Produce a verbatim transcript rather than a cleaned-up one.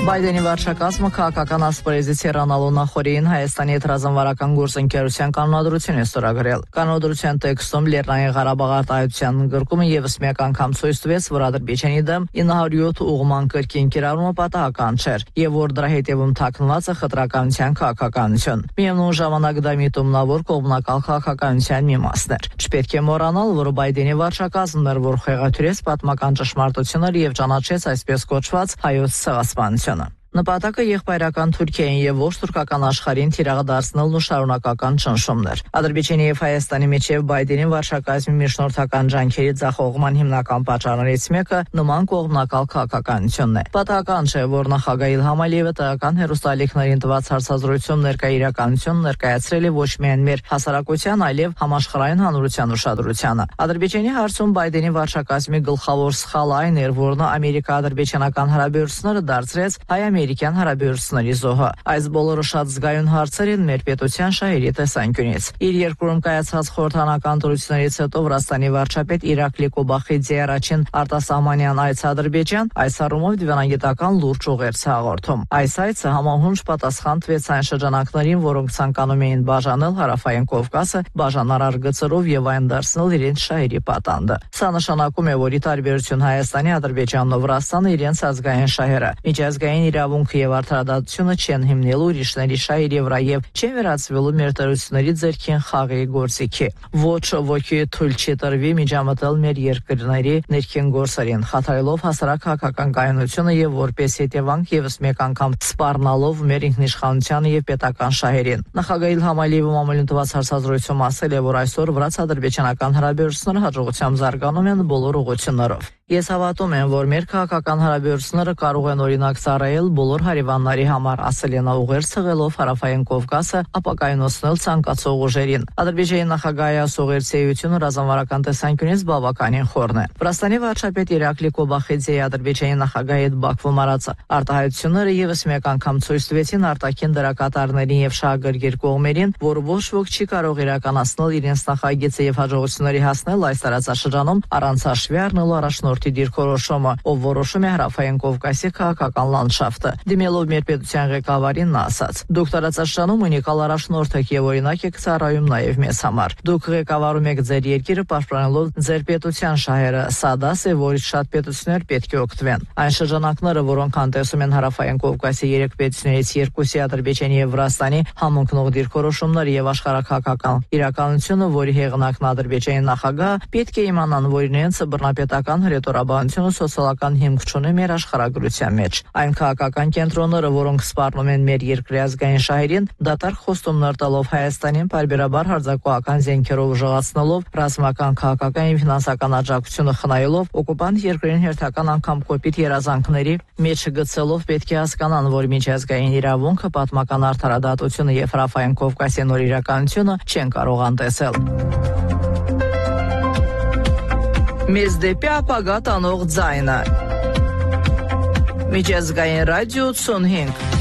Բայդենի վարչակազմը քաղաքական ասպարեզից հեռանալու նախօրեին Հայաստանի հետ ռազմավարական գործընկերության կանոնադրություն է ստորագրել։ Կանոնադրության տեքստում Լեռնային Ղարաբաղ արտահայտության ընդգրկումը ևս մեկ անգամ ցույց տվեց, որ Ադրբեջանի դեմ ինը հարյուր յոթ ուղղման կրկին կիրառումը պատահական չէր, եւ որ դրա հետևում թաքնված է խտրականության քաղաքականություն։ Միևնույն ժամանակ դա միտումնավոր կողմնակալ քաղաքականության մի մասն էր։ Չպետք է մոռանալ, որ Բայդենի վարչակազմն էր, որ խեղաթյուրեց պատմական ճշմարտությունը եւ ճանաչեց այսպես կոչված հայոց ցեղասպանությունը։ Նպատակը եղբայրական Թուրքիային եւ ոչ թուրքական աշխարհին թիրախ դարձնելն ու շարունակական ճնշումներ։ Ադրբեջանի եւ Հայաստանի միջև Բայդենի վարչակազմի միջնորդական ջանքերի ձախողման հիմնական պատճառներից մեկը նման կողմնակալ քաղաքականությունն է։ Պատահական չէ, որ նախագահ Իլհամ Ալիևը տեղական հեռուստաալիքներին տված հարցազրույցում ներկա իրականություն ներկայացրել է ոչ միայն մեր հասարակության, այլև համաշխարհային հանրության ուշադրությանը։ Ադրբեջանի հարցում Բայդենի վարչակազմի գլխավոր սխալը այն էր, որ նա ամերիկա-ադրբեջանական հարաբերությունները դարձրեց հայ-ամերիկյան հարաբերությունների զոհը։ Այս բոլորը շատ զգայուն հարցեր են մեր պետության շահերի տեսանկյունից։ Իր երկրում կայացած խորհրդանական ընտրություններից հետո Վրաստանի վարչապետ Իրակլի Կոբախիձեի առաջին արտասահմանյան այց Ադրբեջան այս առումով դիվանագիտական լուրջ ուղերձ հաղորդում։ Այս այցը համահունչ պատասխան տվեց այն շրջանակներին, որոնք ցանկանում էին բաժանել Հարավային Կովկասը բաժանարար գծերով եւ այն դարձնել իրենց շահերի պատանդը։ Սա նշանակում է, որ ի տարբերություն Հայաստանի, Ադրբեջանն ու Վրաստանը իրենց ազգային շահերը, միջազգային իրավունքը եւ արդարադատությունը չեն հիմնելու ուրիշների շահերի վրա եւ չեն վերածվելու մեր տերությունների ձեռքին խաղի գործիքի։ Ոչ ոքի թույլ չի տրվի միջամտել մեր երկրների ներքին գործերին, խաթարելով հասարակ քաղաքական կայունությունը եւ որպես հետևանք եւս մեկ անգամ սպառնալով մեր ինքնիշխանությանը եւ պետական շահերին։ Նախագահ Իլհամ Ալիևը մամուլին տված հարցազրույցում ասել է, որ այսօր վրաց-ադրբեջանական հարաբերությունները հաջողությամբ զարգանում են բոլոր ուղղություններով։ Ես հավատում եմ, որ մեր քաղաքական հարաբերությունները կարող են օրինակ ծառայել բոլոր հարևանների համար, ասել է նա ուղերձ ցեղելով Հարավային Կովկասը ապակայունացնել ցանկացող ուժերին։ Ադրբեջանի նախագահի ասուղերցեյությունը ռազմավարական տեսանկյունից բավականին խորն է։ Վրաստանի վարչապետ Իրակլի Կոբախիձեի Ադրբեջանի նախագահի հետ Բաքվում արած արտահայտությունները եւս մեկ անգամ ցույց տվեցին արտաքին դերակատարներին եւ շահագրգիռ կողմերին, որ ոչ ոք չի կարող իրականացնել իրենց նախագիծը եւ հաջողությունների հասնել այս տարածաշրջանում առանց հաշվի առնելու առաջնորդ դիրքորոշումը, ով որոշում է Հարավային Կովկասի քաղաքական լանդշաֆտը։ Դիմելով մեր պետության ղեկավարին նա ասաց. «Դուք տարածաշրջանում ունիկալ առաջնորդ եք եւ օրինակ եք ծառայում նաեւ մեզ համար։ Դուք ղեկավարում եք ձեր երկիրը պաշտպանելով ձեր պետության շահերը։ Սա դաս է, որից շատ պետություններ պետք է օգտվեն։ Այն շրջանակները, որոնք անտեսում են Հարավային Կովկասի երեք պետություններից երկուսի Ադրբեջանի եւ Վրաստանի համընկնող դիրքորոշումները եւ աշխարհակաղակական իրականությունը, որի հեղինակն Ադրբեջանի նախագահ, պետք է իմանան, որ իրենց բռնապետական հրետորաբանությունը սոցիալական հիմք չունի մեր աշխարհագրության մեջ։ Այն քաղաքական կենտրոնները, որոնք սպառնում են մեր երկրի ազգային շահերին, դատարկ խոստումներ տալով Հայաստանին պարբերաբար հարձակողական զենքերով ուժեղացնելով, ռազմական, քաղաքական եւ ֆինանսական աջակցությունը խնայելով, օկուպանտ երկրին հերթական անգամ կոպիտ երազանքների մեջ գցելով, պետք է հասկանան, որ միջազգային իրավունքը, պատմական արդարադատությունը եւ Հարավային Կովկասի նոր իրականությունը չեն կարող անտեսել։ Մեզ դեպի ապագա տանող ձայնը։ Միջազգային ռադիո ութսունհինգ